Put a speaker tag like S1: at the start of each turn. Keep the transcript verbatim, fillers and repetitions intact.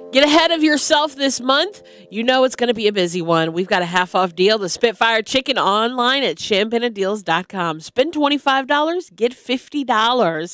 S1: Get ahead of yourself this month. You know it's going to be a busy one. We've got a half-off deal, the Spitfire Chicken, online at champaignedeals dot com. Spend twenty-five dollars, get fifty dollars.